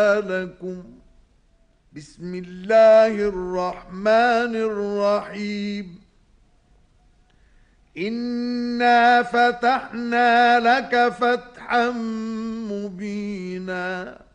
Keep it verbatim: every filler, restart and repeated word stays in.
لكم بسم الله الرحمن الرحيم إنا فتحنا لك فتحا مبينا